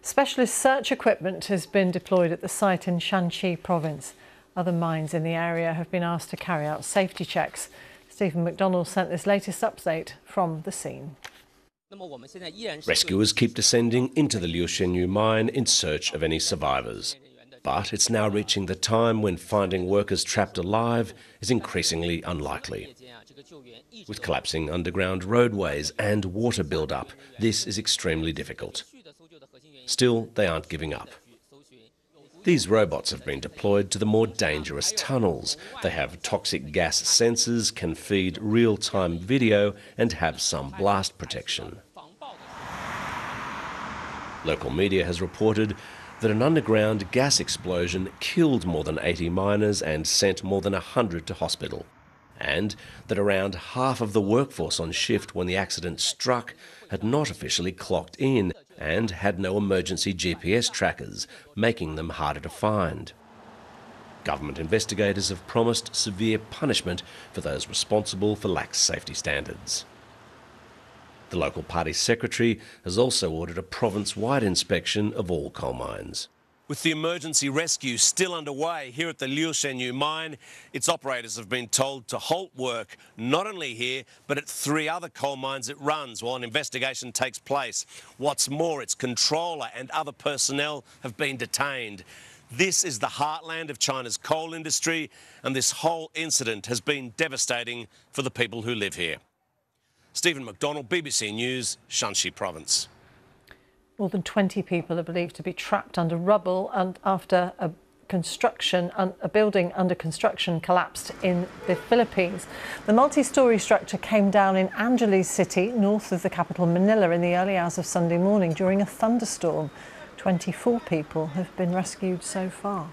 Specialist search equipment has been deployed at the site in Shanxi province. Other mines in the area have been asked to carry out safety checks. Stephen McDonald sent this latest update from the scene. Rescuers keep descending into the Liu Shenyu mine in search of any survivors. But it's now reaching the time when finding workers trapped alive is increasingly unlikely. With collapsing underground roadways and water build-up, this is extremely difficult. Still, they aren't giving up. These robots have been deployed to the more dangerous tunnels. They have toxic gas sensors, can feed real-time video and have some blast protection. Local media has reported that an underground gas explosion killed more than 80 miners and sent more than 100 to hospital, and that around half of the workforce on shift when the accident struck had not officially clocked in and had no emergency GPS trackers, making them harder to find. Government investigators have promised severe punishment for those responsible for lax safety standards. The local party secretary has also ordered a province-wide inspection of all coal mines. With the emergency rescue still underway here at the Liu Shenyu mine, its operators have been told to halt work, not only here, but at 3 other coal mines it runs while an investigation takes place. What's more, its controller and other personnel have been detained. This is the heartland of China's coal industry, and this whole incident has been devastating for the people who live here. Stephen McDonald, BBC News, Shanxi Province. More than 20 people are believed to be trapped under rubble and after a building under construction collapsed in the Philippines. The multi-storey structure came down in Angeles City, north of the capital Manila, in the early hours of Sunday morning during a thunderstorm. 24 people have been rescued so far.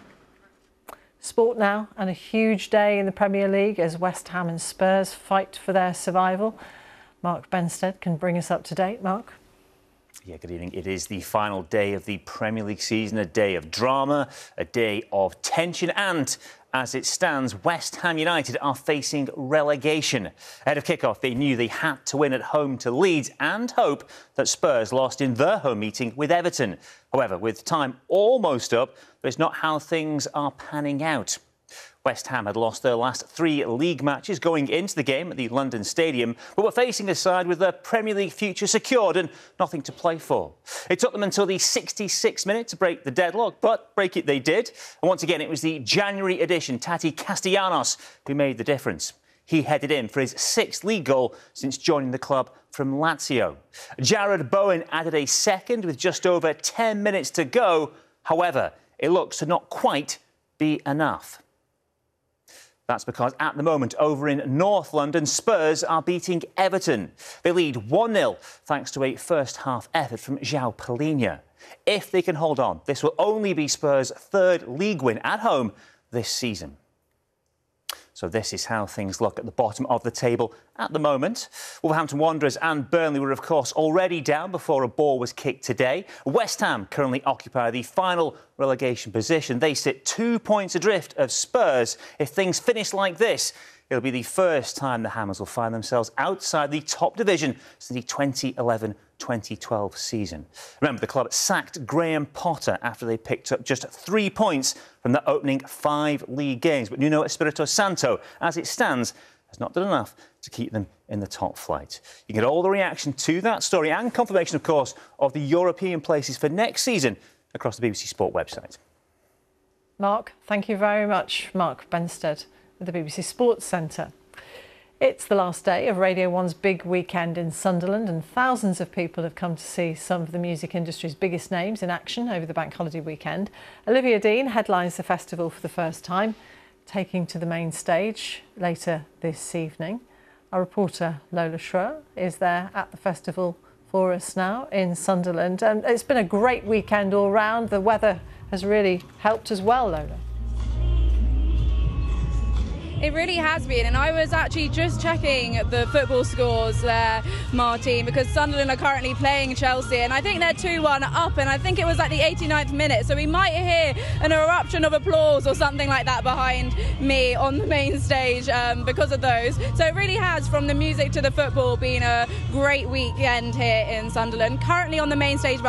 Sport now, and a huge day in the Premier League as West Ham and Spurs fight for their survival. Mark Benstead can bring us up to date. Mark? Yeah, good evening. It is the final day of the Premier League season, a day of drama, a day of tension, and as it stands, West Ham United are facing relegation. Ahead of kick-off, they knew they had to win at home to Leeds and hope that Spurs lost in their home meeting with Everton. However, with time almost up, that's not how things are panning out. West Ham had lost their last 3 league matches going into the game at the London Stadium, but were facing a side with their Premier League future secured and nothing to play for. It took them until the 66th minute to break the deadlock, but break it they did. And once again, it was the January edition, Tati Castellanos, who made the difference. He headed in for his 6th league goal since joining the club from Lazio. Jared Bowen added a second with just over 10 minutes to go. However, it looks to not quite be enough. That's because at the moment over in North London, Spurs are beating Everton. They lead 1-0 thanks to a first-half effort from João Palhinha. If they can hold on, this will only be Spurs' 3rd league win at home this season. So this is how things look at the bottom of the table at the moment. Wolverhampton Wanderers and Burnley were, of course, already down before a ball was kicked today. West Ham currently occupy the final relegation position. They sit 2 points adrift of Spurs. If things finish like this, it'll be the first time the Hammers will find themselves outside the top division since the 2011-2012 season. Remember, the club sacked Graham Potter after they picked up just 3 points from the opening 5 league games. But Nuno Espirito Santo, as it stands, has not done enough to keep them in the top flight. You get all the reaction to that story and confirmation, of course, of the European places for next season across the BBC Sport website. Mark, thank you very much. Mark Benstead with the BBC Sports Centre. It's the last day of Radio 1's big weekend in Sunderland, and thousands of people have come to see some of the music industry's biggest names in action over the bank holiday weekend. Olivia Dean headlines the festival for the first time, taking to the main stage later this evening. Our reporter Lola Schroer is there at the festival for us now in Sunderland. And it's been a great weekend all round. The weather has really helped as well, Lola. It really has been, and I was actually just checking the football scores there, Martin, because Sunderland are currently playing Chelsea, and I think they're 2-1 up, and I think it was like the 89th minute, so we might hear an eruption of applause or something like that behind me on the main stage because of those. So it really has, from the music to the football, been a great weekend here in Sunderland. Currently on the main stage